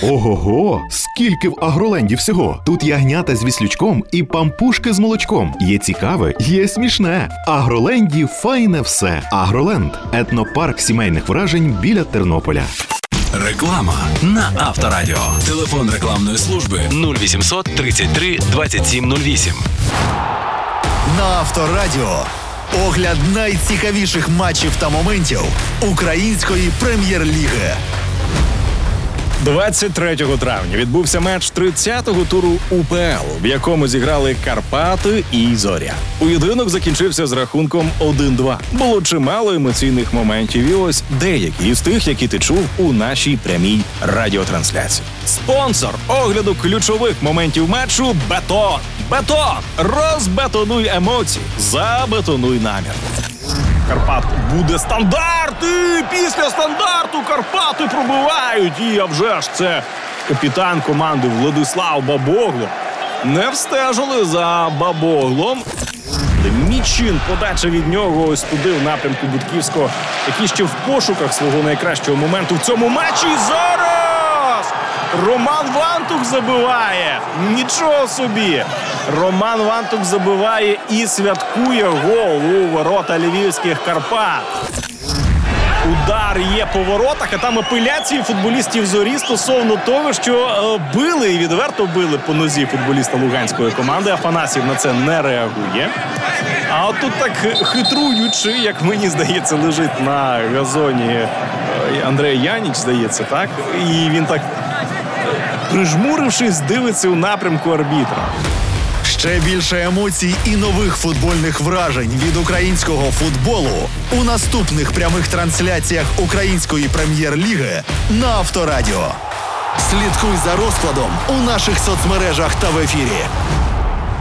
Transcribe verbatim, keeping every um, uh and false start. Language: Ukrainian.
Ого-го! Скільки в Агроленді всього! Тут ягнята з віслючком і пампушки з молочком. Є цікаве, є смішне. В Агроленді файне все. Агроленд – етнопарк сімейних вражень біля Тернополя. Реклама на Авторадіо. Телефон рекламної служби нуль вісімсот тридцять три двадцять сім нуль вісім. На Авторадіо огляд найцікавіших матчів та моментів української прем'єр-ліги. двадцять третього травня відбувся матч тридцятого туру УПЛ, в якому зіграли Карпати і Зоря. Поєдинок закінчився з рахунком один-два. Було чимало емоційних моментів, і ось деякі із тих, які ти чув у нашій прямій радіотрансляції. Спонсор огляду ключових моментів матчу – Бетон. Бетон! Розбетонуй емоції, забетонуй намір. Карпат буде стандарт, і після стандарту Карпати пробивають. І а вже ж це капітан команди Владислав Бабогло. Не встежили за Бабоглом. Мічин, подача від нього ось туди, в напрямку Будківського, який ще в пошуках свого найкращого моменту в цьому матчі. І зараз Роман Вантух забиває. Нічого собі. Роман Вантух забиває і святкує гол у ворота львівських Карпат. Удар є по воротах, а там апеляції футболістів Зорі стосовно того, що е, били і відверто били по нозі футболіста луганської команди. Афанасів на це не реагує. А от тут так хитруючи, як мені здається, лежить на газоні е, Андрей Яніч, здається, так? І він так, прижмурившись, дивиться у напрямку арбітра. Ще більше емоцій і нових футбольних вражень від українського футболу у наступних прямих трансляціях української прем'єр-ліги на Авторадіо. Слідкуй за розкладом у наших соцмережах та в ефірі.